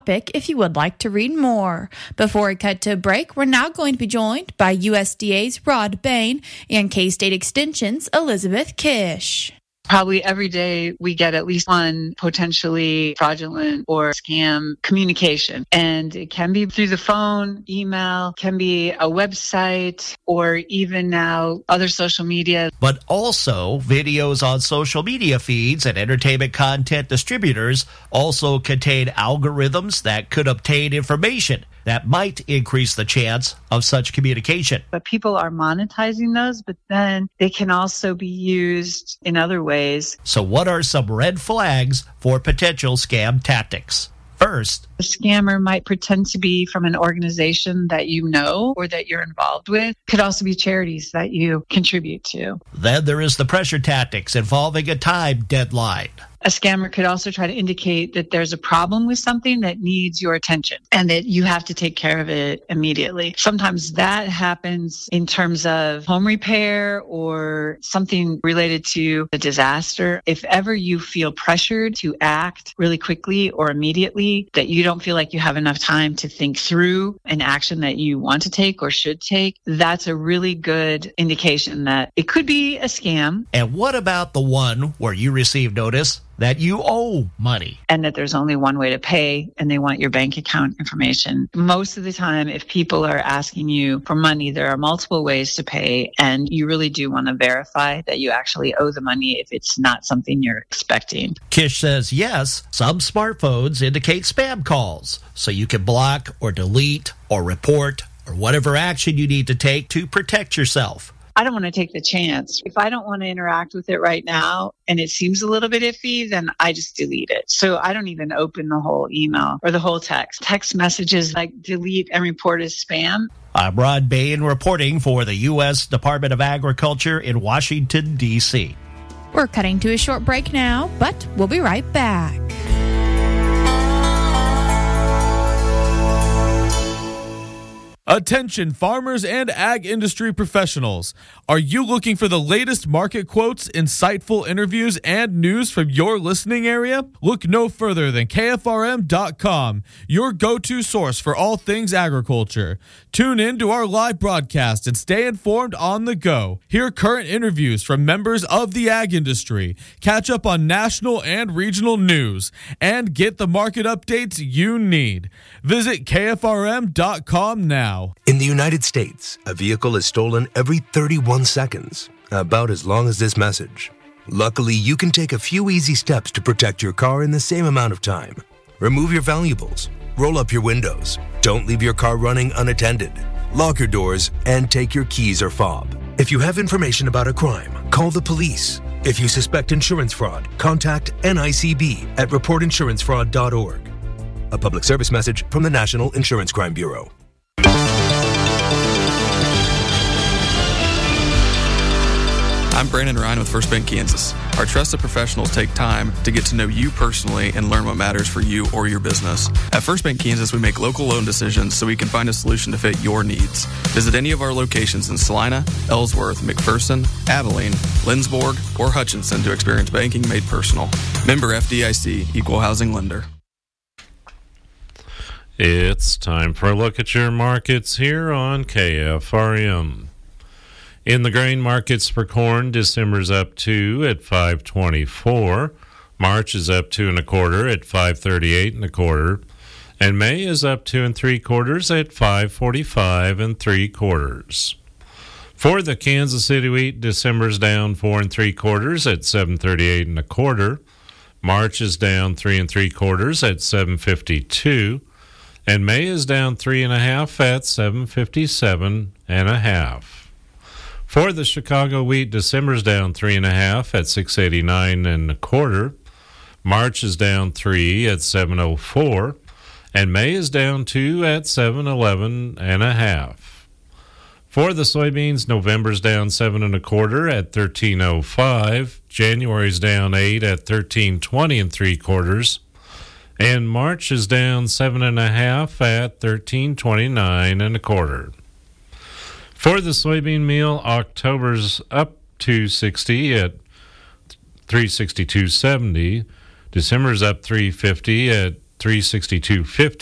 if you would like to read more. Before we cut to a break, we're now going to be joined by USDA's Rod Bain and K-State Extension's Elizabeth Kish. Probably every day we get at least one potentially fraudulent or scam communication. And it can be through the phone, email, can be a website, or even now other social media. But also videos on social media feeds and entertainment content distributors also contain algorithms that could obtain information that might increase the chance of such communication. But people are monetizing those, but then they can also be used in other ways. So what are some red flags for potential scam tactics? First, a scammer might pretend to be from an organization that you know or that you're involved with. Could also be charities that you contribute to. Then there is the pressure tactics involving a time deadline. A scammer could also try to indicate that there's a problem with something that needs your attention and that you have to take care of it immediately. Sometimes that happens in terms of home repair or something related to a disaster. If ever you feel pressured to act really quickly or immediately, that you don't feel like you have enough time to think through an action that you want to take or should take, that's a really good indication that it could be a scam. And what about the one where you receive notice that you owe money? And that there's only one way to pay and they want your bank account information. Most of the time, if people are asking you for money, there are multiple ways to pay. And you really do want to verify that you actually owe the money if it's not something you're expecting. Kish says, yes, some smartphones indicate spam calls. So you can block or delete or report or whatever action you need to take to protect yourself. I don't want to take the chance. If I don't want to interact with it right now and it seems a little bit iffy, then I just delete it. So I don't even open the whole email or the whole text. Text messages like delete and report as spam. I'm Rod Bain reporting for the U.S. Department of Agriculture in Washington, D.C. We're cutting to a short break now, but we'll be right back. Attention farmers and ag industry professionals. Are you looking for the latest market quotes, insightful interviews, and news from your listening area? Look no further than KFRM.com, your go-to source for all things agriculture. Tune in to our live broadcast and stay informed on the go. Hear current interviews from members of the ag industry, catch up on national and regional news, and get the market updates you need. Visit KFRM.com now. In the United States, a vehicle is stolen every 31 seconds, about as long as this message. Luckily, you can take a few easy steps to protect your car in the same amount of time. Remove your valuables, roll up your windows, don't leave your car running unattended, lock your doors, and take your keys or fob. If you have information about a crime, call the police. If you suspect insurance fraud, contact NICB at reportinsurancefraud.org. A public service message from the National Insurance Crime Bureau. I'm Brandon Ryan with First Bank Kansas. Our trusted professionals take time to get to know you personally and learn what matters for you or your business. At First Bank Kansas, we make local loan decisions so we can find a solution to fit your needs. Visit any of our locations in Salina, Ellsworth, McPherson, Abilene, Lindsborg, or Hutchinson to experience banking made personal. Member FDIC, Equal Housing Lender. It's time for a look at your markets here on KFRM. In the grain markets for corn, December's up 2 at 5.24. March is up 2 1/4 at 5.38 1/4. And May is up 2 3/4 at 5.45 3/4. For the Kansas City wheat, December's down 4 3/4 at 7.38 1/4. March is down 3 3/4 at 7.52. And May is down 3 1/2 at 7.57 1/2. For the Chicago wheat, December's down 3 1/2 at 6.89 1/4. March is down 3 at 7.04, and May is down 2 at 7.11 1/2. For the soybeans, November's down 7 1/4 at 13.05. January's down 8 at 13.20 3/4. And March is down 7 1/2 at 13.29 1/4. For the soybean meal, October's up 260 at 362.70. December's up 350 at 362.50.